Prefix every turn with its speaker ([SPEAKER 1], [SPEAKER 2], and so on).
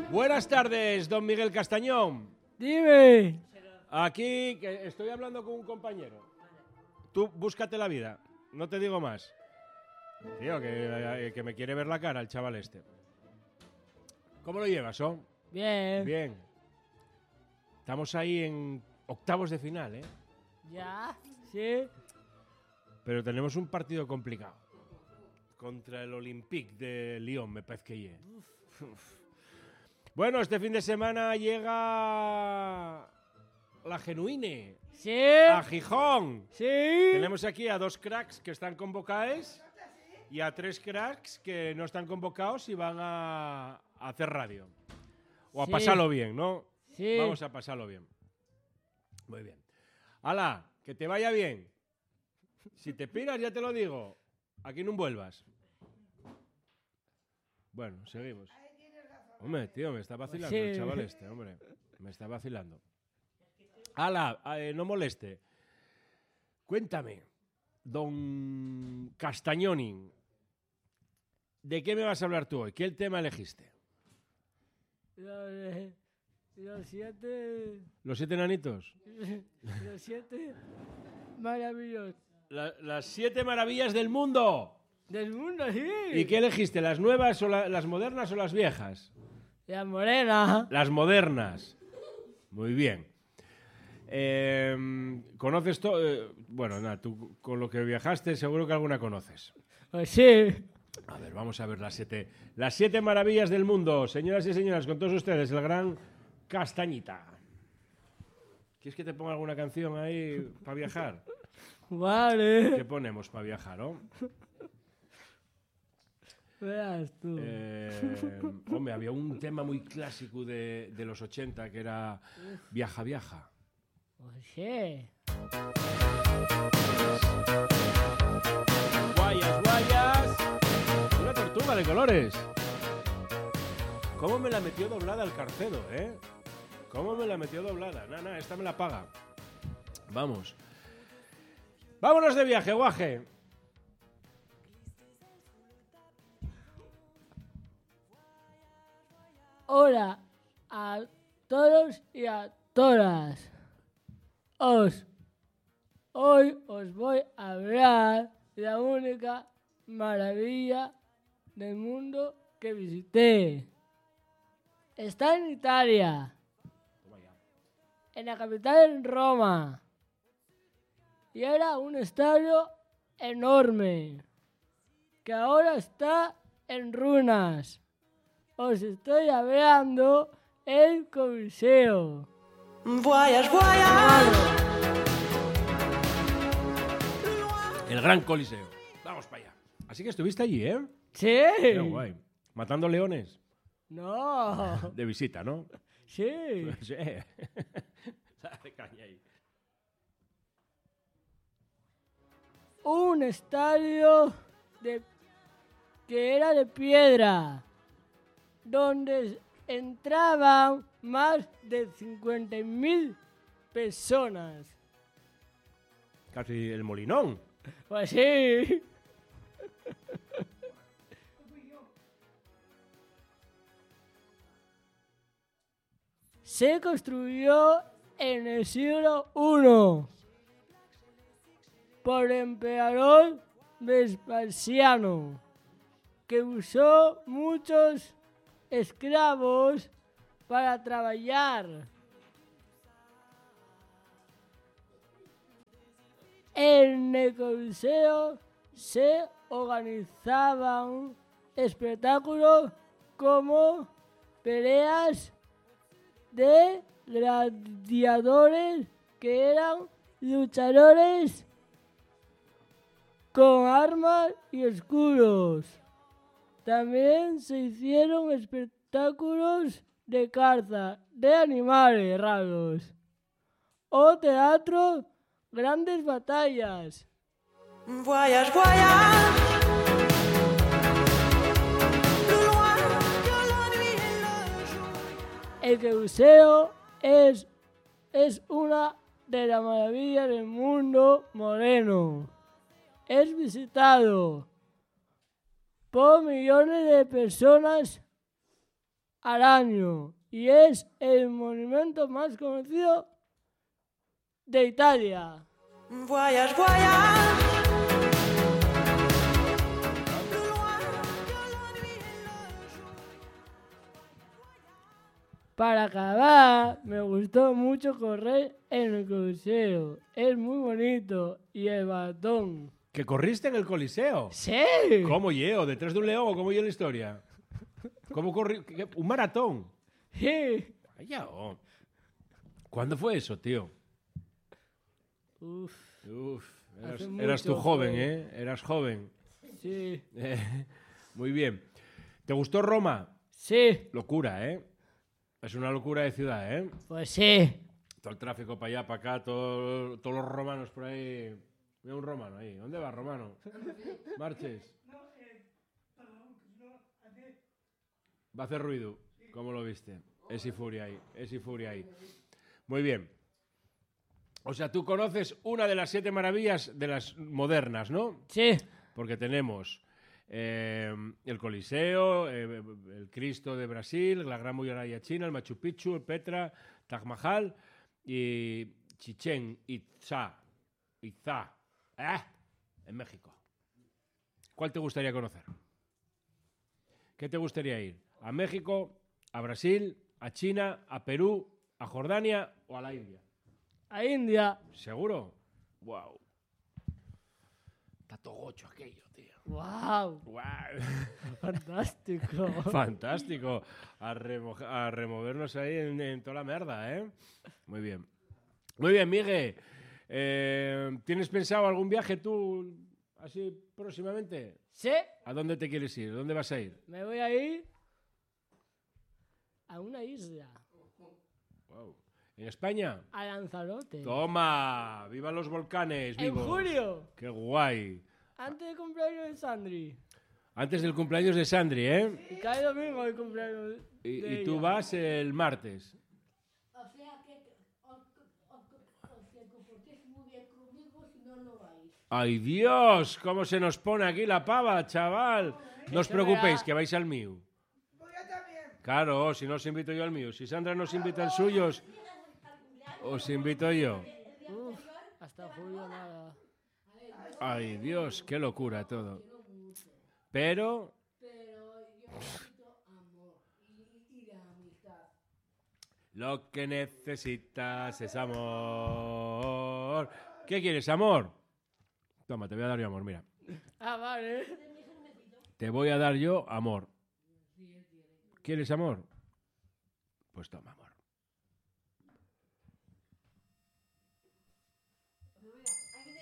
[SPEAKER 1] Buenas tardes, don Miguel Castañón.
[SPEAKER 2] Dime.
[SPEAKER 1] Aquí que estoy hablando con un compañero. Tú búscate la vida, no te digo más. Tío, que me quiere ver la cara el chaval este. ¿Cómo lo llevas, oh?
[SPEAKER 2] Bien.
[SPEAKER 1] Bien. Estamos ahí en octavos de final, ¿eh?
[SPEAKER 2] ¿Ya? ¿Sí?
[SPEAKER 1] Pero tenemos un partido complicado. Contra el Olympique de Lyon, me parece que es. Bueno, este fin de semana llega la Genuine.
[SPEAKER 2] ¿Sí?
[SPEAKER 1] A Gijón.
[SPEAKER 2] ¿Sí?
[SPEAKER 1] Tenemos aquí a 2 cracks que están convocados y a 3 cracks que no están convocados y van a hacer radio. O a
[SPEAKER 2] Sí.
[SPEAKER 1] pasarlo bien, ¿no?
[SPEAKER 2] Sí.
[SPEAKER 1] Vamos a pasarlo bien. Muy bien. ¡Hala! Que te vaya bien. Si te piras, ya te lo digo. Aquí no vuelvas. Bueno, seguimos. Hombre, tío, me está vacilando
[SPEAKER 2] Sí.
[SPEAKER 1] el chaval este, hombre. Me está vacilando. ¡Hala! No moleste. Cuéntame, don Castañoni, ¿de qué me vas a hablar tú hoy? ¿Qué tema elegiste?
[SPEAKER 2] Los 7...
[SPEAKER 1] ¿Los 7 enanitos?
[SPEAKER 2] Los 7 maravillosos
[SPEAKER 1] Las 7 maravillas del mundo.
[SPEAKER 2] del mundo, sí.
[SPEAKER 1] ¿Y qué elegiste? ¿Las nuevas o las modernas o las viejas?
[SPEAKER 2] La morena.
[SPEAKER 1] Las modernas. Muy bien. ¿Conoces todo? Bueno, nada, tú con lo que viajaste seguro que alguna conoces.
[SPEAKER 2] Pues sí.
[SPEAKER 1] A ver, vamos a ver las 7 maravillas del mundo. Señoras y señores, con todos ustedes, el gran Castañita. ¿Quieres que te ponga alguna canción ahí para viajar?
[SPEAKER 2] Vale.
[SPEAKER 1] ¿Qué ponemos para viajar, no?
[SPEAKER 2] Veas tú.
[SPEAKER 1] Hombre, había un tema muy clásico de los 80 que era Viaja, viaja.
[SPEAKER 2] Pues sí.
[SPEAKER 1] Guayas, guayas. Una tortuga de colores. ¿Cómo me la metió doblada el Carcedo, eh? ¿Cómo me la metió doblada? Nada, esta me la paga. Vamos. Vámonos de viaje, guaje.
[SPEAKER 2] Hola a todos y a todas. Hoy os voy a hablar de la única maravilla del mundo que visité. Está en Italia, en la capital, en Roma. Y era un estadio enorme, que ahora está en ruinas. Os estoy hablando el Coliseo.
[SPEAKER 3] Voyage, voyage.
[SPEAKER 1] El gran Coliseo. Vamos para allá. Así que estuviste allí, ¿eh?
[SPEAKER 2] ¿Sí?
[SPEAKER 1] Qué guay. Matando leones.
[SPEAKER 2] No.
[SPEAKER 1] De visita, ¿no?
[SPEAKER 2] Sí.
[SPEAKER 1] Sí. Dale caña ahí.
[SPEAKER 2] Un estadio que era de piedra, donde entraban más de 50.000 personas.
[SPEAKER 1] Casi el Molinón.
[SPEAKER 2] Pues sí. Se construyó en el siglo I por el emperador Vespasiano, que usó muchos esclavos para trabajar. En el Coliseo se organizaban espectáculos como peleas de gladiadores, que eran luchadores con armas y escudos. También se hicieron espectáculos de caza de animales raros o teatro, grandes batallas.
[SPEAKER 3] Voyage, voyage.
[SPEAKER 2] El Coliseo es una de las maravillas del mundo moderno. Es visitado por millones de personas al año y es el monumento más conocido de Italia.
[SPEAKER 3] Voyage, voyage.
[SPEAKER 2] Para acabar, me gustó mucho correr en el Coliseo. Es muy bonito. Y el batón.
[SPEAKER 1] ¿Que corriste en el Coliseo?
[SPEAKER 2] ¡Sí!
[SPEAKER 1] ¿Cómo llevo? ¿Detrás de un león o cómo llevo la historia? ¿Cómo corrí? ¿Un maratón?
[SPEAKER 2] Sí.
[SPEAKER 1] Vaya, oh. ¿Cuándo fue eso, tío?
[SPEAKER 2] Uf,
[SPEAKER 1] Eras
[SPEAKER 2] Hace
[SPEAKER 1] tú
[SPEAKER 2] mucho,
[SPEAKER 1] joven,
[SPEAKER 2] joven.
[SPEAKER 1] ¿eh? Eras joven.
[SPEAKER 2] sí.
[SPEAKER 1] Muy bien. ¿Te gustó Roma?
[SPEAKER 2] Sí,
[SPEAKER 1] Locura, ¿eh? Es una locura de ciudad, ¿eh?
[SPEAKER 2] pues sí.
[SPEAKER 1] Todo el tráfico para allá, para acá, todos los romanos por ahí. Mira un romano ahí. ¿Dónde vas, romano? Marches. Va a hacer ruido. ¿Cómo lo viste? Es y furia ahí. Muy bien. O sea, tú conoces una de las 7 maravillas de las modernas, ¿no?
[SPEAKER 2] Sí.
[SPEAKER 1] Porque tenemos el Coliseo, el Cristo de Brasil, la Gran Muralla China, el Machu Picchu, el Petra, Taj Mahal y Chichén Itzá, en México. ¿Cuál te gustaría conocer? ¿Qué te gustaría ir? ¿A México, a Brasil, a China, a Perú, a Jordania o a la India?
[SPEAKER 2] A India.
[SPEAKER 1] ¿Seguro? ¡Wow! Está todo gocho aquello, tío.
[SPEAKER 2] ¡Wow!
[SPEAKER 1] ¡Wow!
[SPEAKER 2] Fantástico.
[SPEAKER 1] Fantástico. A removernos ahí en toda la merda, ¿eh? Muy bien. Muy bien, Miguel. ¿Tienes pensado algún viaje tú así próximamente?
[SPEAKER 2] Sí.
[SPEAKER 1] ¿A dónde te quieres ir? ¿Dónde vas a ir?
[SPEAKER 2] Me voy a ir a una isla.
[SPEAKER 1] Wow. ¿En España?
[SPEAKER 2] A Lanzarote.
[SPEAKER 1] ¡Toma! ¡Viva los volcanes!
[SPEAKER 2] En
[SPEAKER 1] vivos!
[SPEAKER 2] julio.
[SPEAKER 1] ¡Qué guay!
[SPEAKER 2] Antes del cumpleaños de Sandri.
[SPEAKER 1] Antes del cumpleaños de Sandri, ¿eh?
[SPEAKER 2] Y cae domingo el cumpleaños de
[SPEAKER 1] Y tú
[SPEAKER 2] ella.
[SPEAKER 1] vas el martes.
[SPEAKER 4] O sea que os comportéis muy bien conmigo, si no, no vais.
[SPEAKER 1] ¡Ay, Dios! ¿Cómo se nos pone aquí la pava, chaval? No os
[SPEAKER 2] Eso
[SPEAKER 1] preocupéis,
[SPEAKER 2] verá.
[SPEAKER 1] que vais al mío. Claro, si no os invito yo al mío. Si Sandra nos invita al suyo, os invito yo.
[SPEAKER 2] Uf, hasta julio nada.
[SPEAKER 1] Ay, Dios, qué locura todo. Pero
[SPEAKER 4] Pero yo necesito amor y la amistad.
[SPEAKER 1] lo que necesitas es amor. ¿Qué quieres, amor? Toma, te voy a dar yo amor, mira.
[SPEAKER 2] Ah, vale.
[SPEAKER 1] Te voy a dar yo amor. ¿Quieres amor? Pues toma, amor.